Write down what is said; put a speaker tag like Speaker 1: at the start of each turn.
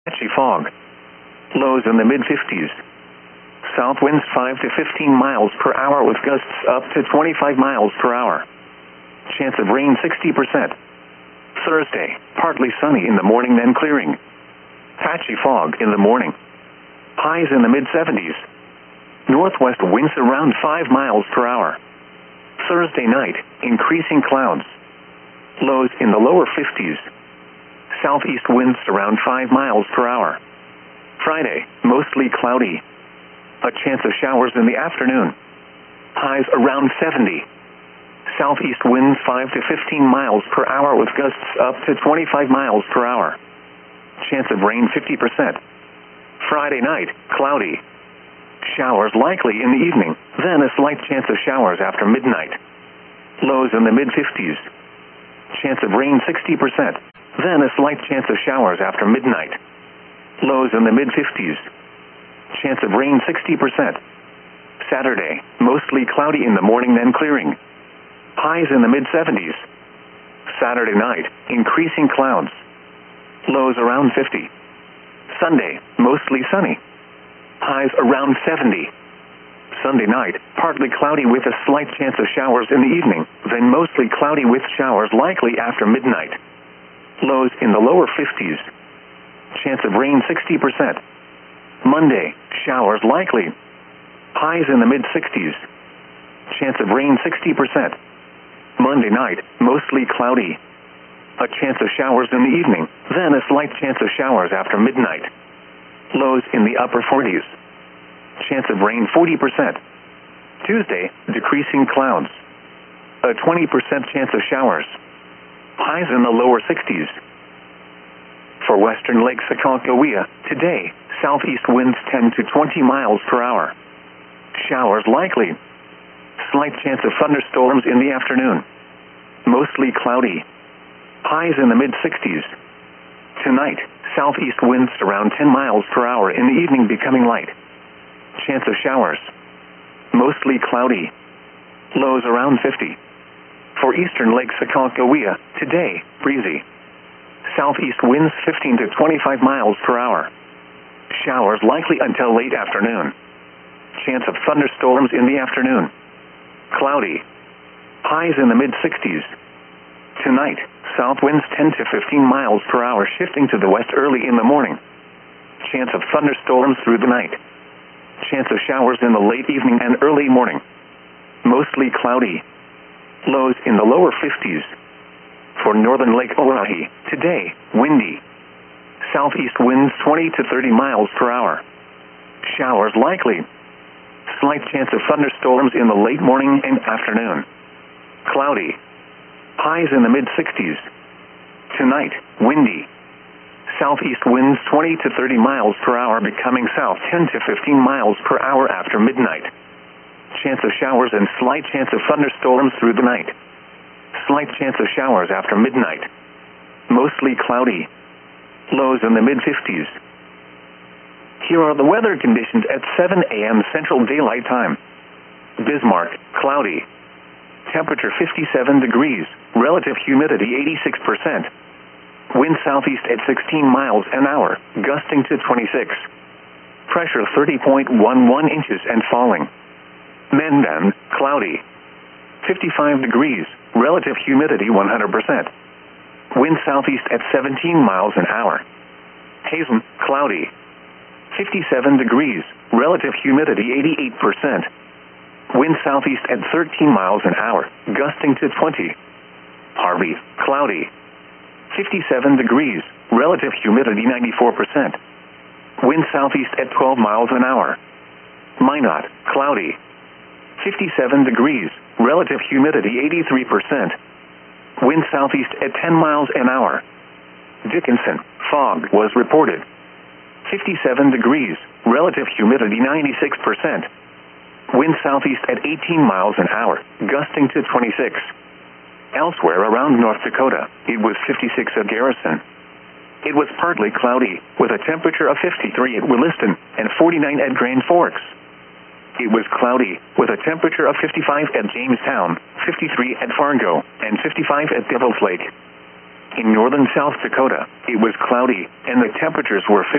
Speaker 1: Patchy fog. Lows in the mid-50s. South winds 5 to 15 miles per hour with gusts up to 25 miles per hour. Chance of rain 60%. Thursday, partly sunny in the morning then clearing. Patchy fog in the morning. Highs in the mid-70s. Northwest winds around 5 miles per hour. Thursday night, increasing clouds. Lows in the lower 50s. Southeast winds around 5 miles per hour. Friday, mostly cloudy. A chance of showers in the afternoon. Highs around 70. Southeast winds 5 to 15 miles per hour with gusts up to 25 miles per hour. Chance of rain 50%. Friday night, cloudy. Showers likely in the evening, then a slight chance of showers after midnight. Lows in the mid-50s. Chance of rain 60%, then a slight chance of showers after midnight. Lows in the mid-50s. Chance of rain 60%. Saturday, mostly cloudy in the morning then clearing. Highs in the mid-70s. Saturday night, increasing clouds. Lows around 50. Sunday, mostly sunny. Highs around 70. Sunday night, partly cloudy with a slight chance of showers in the evening, then mostly cloudy with showers likely after midnight. Lows in the lower 50s. Chance of rain 60%. Monday, showers likely. Highs in the mid-60s. Chance of rain 60%. Monday night, mostly cloudy. A chance of showers in the evening, then a slight chance of showers after midnight. Lows in the upper 40s. Chance of rain 40%. Tuesday, decreasing clouds. A 20% chance of showers. Highs in the lower 60s. For western Lake Aconcagua, today, southeast winds 10 to 20 miles per hour. Showers likely. Slight chance of thunderstorms in the afternoon. Mostly cloudy. Highs in the mid-60s. Tonight, southeast winds around 10 miles per hour in the evening becoming light. Chance of showers. Mostly cloudy. Lows around 50. For eastern Lake Aconcagua, today, breezy. Southeast winds 15 to 25 miles per hour. Showers likely until late afternoon. Chance of thunderstorms in the afternoon. Cloudy. Highs in the mid-60s. Tonight, south winds 10 to 15 miles per hour shifting to the west early in the morning. Chance of thunderstorms through the night. Chance of showers in the late evening and early morning. Mostly cloudy. Lows in the lower 50s. For northern Lake Oahe, today, windy. Southeast winds 20 to 30 miles per hour. Showers likely. Slight chance of thunderstorms in the late morning and afternoon. Cloudy. Highs in the mid-60s. Tonight, windy. Southeast winds 20 to 30 miles per hour becoming south 10 to 15 miles per hour after midnight. Chance of showers and slight chance of thunderstorms through the night. Slight chance of showers after midnight. Mostly cloudy. Lows in the mid-50s. Here are the weather conditions at 7 a.m. Central Daylight Time. Bismarck, cloudy. Temperature 57 degrees. Relative humidity 86%. Wind southeast at 16 miles an hour, gusting to 26. Pressure 30.11 inches and falling. Mendon, cloudy. 55 degrees. Relative humidity 100%. Wind southeast at 17 miles an hour. Hazen, cloudy. 57 degrees. Relative humidity 88%. Wind southeast at 13 miles an hour, gusting to 20. Harvey, cloudy. 57 degrees. Relative humidity 94%. Wind southeast at 12 miles an hour. Minot, cloudy. 57 degrees. Relative humidity 83%. Wind southeast at 10 miles an hour. Dickinson, fog was reported. 57 degrees. Relative humidity 96%. Wind southeast at 18 miles an hour, gusting to 26. Elsewhere around North Dakota, it was 56 at Garrison. It was partly cloudy, with a temperature of 53 at Williston and 49 at Grand Forks. It was cloudy, with a temperature of 55 at Jamestown, 53 at Fargo, and 55 at Devil's Lake. In northern South Dakota, it was cloudy, and the temperatures were